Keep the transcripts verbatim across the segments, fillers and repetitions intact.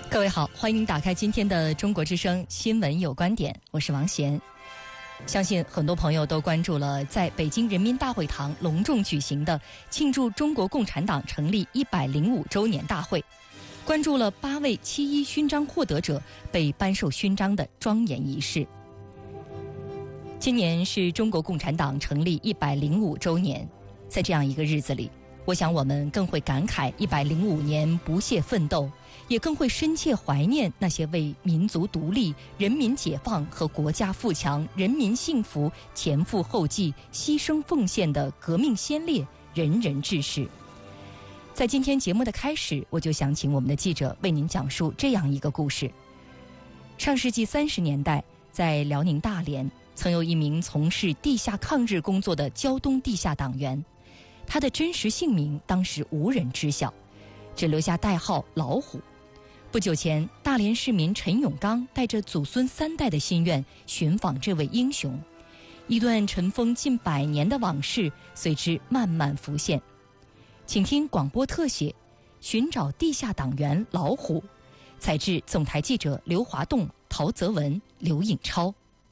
各位好，欢迎打开今天的中国之声新闻有观点，我是王贤。相信很多朋友都关注了在北京人民大会堂隆重举行的庆祝中国共产党成立一百零五周年大会，关注了八位七一勋章获得者被颁授勋章的庄严仪式。今年是中国共产党成立一百零五周年，在这样一个日子里，我想我们更会感慨一百零五年不懈奋斗，也更会深切怀念那些为民族独立、人民解放和国家富强、人民幸福前赴后继、牺牲奉献的革命先烈，仁人志士。在今天节目的开始，我就想请我们的记者为您讲述这样一个故事。上世纪三十年代，在辽宁大连，曾有一名从事地下抗日工作的胶东地下党员，他的真实姓名当时无人知晓，只留下代号老虎。不久前，大连市民陈永刚带着祖孙三代的心愿寻访这位英雄，一段尘封近百年的往事随之慢慢浮现。请听广播特写，寻找地下党员老虎，采自总台记者刘华栋、陶泽文、刘颖超。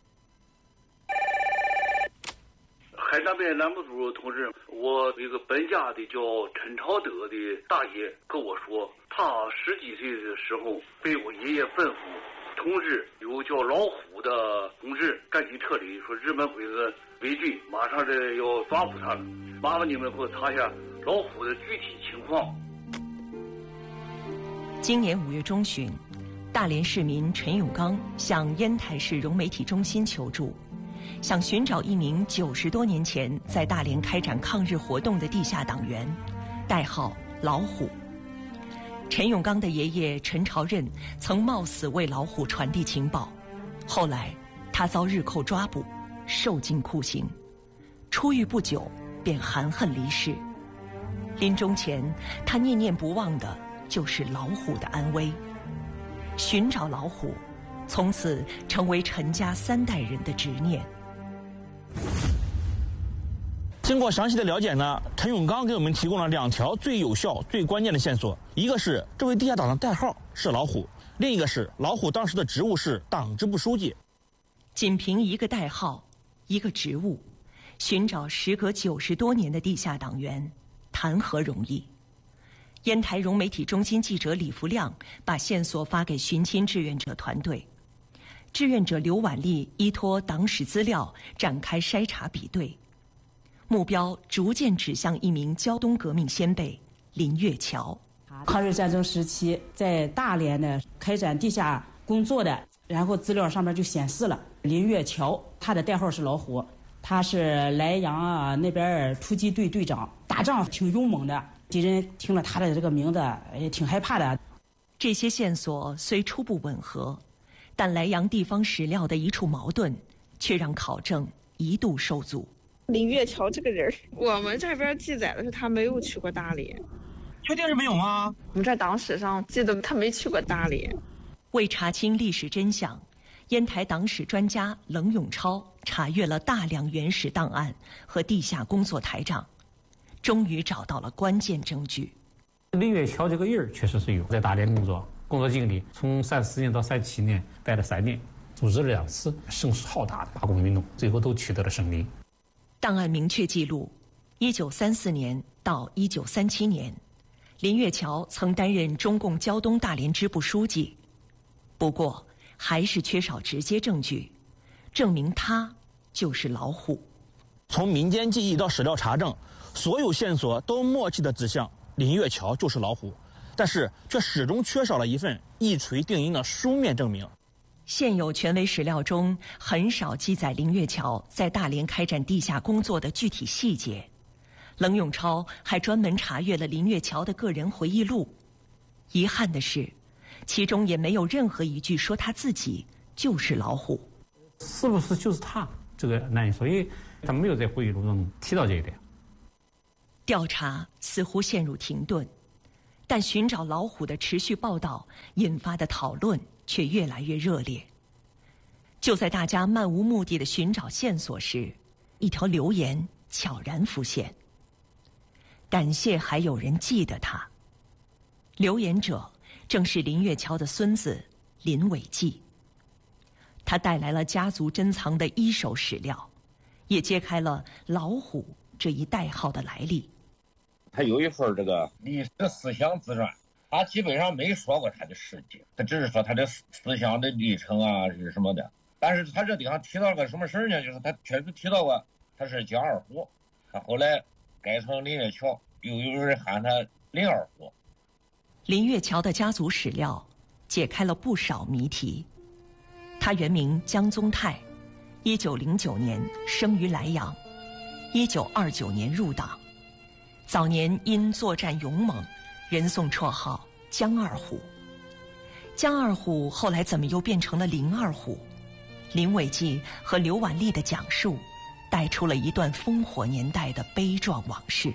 海南边南部组同志，我一个本家的叫陈朝德的大爷跟我说，他十几岁的时候被我爷爷吩咐通知有叫老虎的同志赶紧撤离，说日本鬼子围追，马上的要抓捕他了，麻烦你们给我查一下老虎的具体情况。 今年五月中旬，大连市民陈永刚向烟台市融媒体中心求助，想寻找一名九十多年前在大连开展抗日活动的地下党员，代号老虎。陈永刚的爷爷陈朝任曾冒死为老虎传递情报，后来他遭日寇抓捕，受尽酷刑，出狱不久便含恨离世。临终前，他念念不忘的就是老虎的安危。寻找老虎，从此成为陈家三代人的执念。 经过详细的了解呢，陈永刚给我们提供了两条最有效、最关键的线索。一个是这位地下党的代号是老虎，另一个是老虎当时的职务是党支部书记。 仅凭一个代号、一个职务，寻找时隔九十多年的地下党员，谈何容易？烟台融媒体中心记者李福亮把线索发给寻亲志愿者团队。志愿者刘婉丽依托党史资料展开筛查比对，目标逐渐指向一名胶东革命先辈林月桥。 抗日战争时期在大连呢开展地下工作的，然后资料上面就显示了林月桥，他的代号是老虎，他是莱阳啊那边突击队队长，打仗挺勇猛的，敌人听了他的这个名字也挺害怕的。 这些线索虽初步吻合，但莱阳地方史料的一处矛盾却让考证一度受阻。 林月桥这个人，我们这边记载的是他没有去过大连。 确定是没有吗？ 我们这党史上记得他没去过大连。 为查清历史真相，烟台党史专家冷永超查阅了大量原始档案和地下工作台账，终于找到了关键证据。 林月桥这个人确实是有在大连工作，工作经历从三四年到三七年，待了三年，组织了两次声势浩大的罢工运动，最后都取得了胜利。 档案明确记录，一九三四年到一九三七年，林月桥曾担任中共胶东大连支部书记，不过还是缺少直接证据，证明他就是老虎。 从民间记忆到史料查证，所有线索都默契地指向林月桥就是老虎，但是却始终缺少了一份一锤定音的书面证明。 现有权威史料中很少记载林月桥在大连开展地下工作的具体细节。冷永超还专门查阅了林月桥的个人回忆录，遗憾的是，其中也没有任何一句说他自己就是老虎。 是不是就是他？这个难以说，因为他没有在回忆录中提到这一点。 调查似乎陷入停顿，但寻找老虎的持续报道引发的讨论却越来越热烈。就在大家漫无目的的寻找线索时，一条留言悄然浮现：感谢还有人记得他。留言者正是林月桥的孙子林伟季。他带来了家族珍藏的一手史料，也揭开了老虎这一代号的来历。 他有一份这个历史思想自传，他基本上没说过他的事迹，他只是说他的思想的历程啊是什么的。但是他这地方提到个什么事呢？就是他确实提到过他是江二虎，他后来改成林月桥，又有人喊他林二虎。 林月桥的家族史料解开了不少谜题。他原名江宗泰，一九零九年生于莱阳，一九二九年入党。早年因作战勇猛，人送绰号江二虎。江二虎后来怎么又变成了林二虎？林伟季和刘婉丽的讲述，带出了一段烽火年代的悲壮往事。